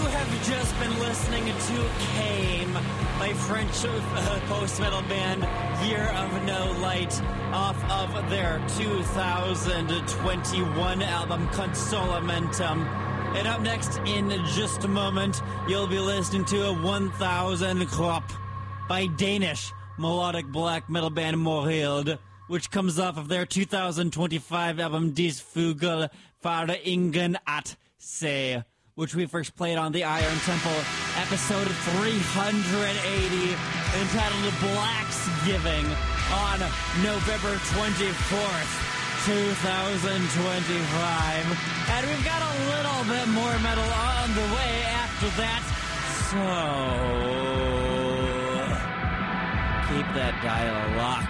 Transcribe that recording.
have just been listening to Came by French post-metal band Year of No Light off of their 2021 album Consolamentum. And up next in just a moment, you'll be listening to a 1000 Krop by Danish melodic black metal band Morhild, which comes off of their 2025 album Dis Vogel for Ingen at Se, which we first played on the Iron Temple, episode 380, entitled Black's Giving, on November 24th, 2025. And we've got a little bit more metal on the way after that, so keep that dial locked.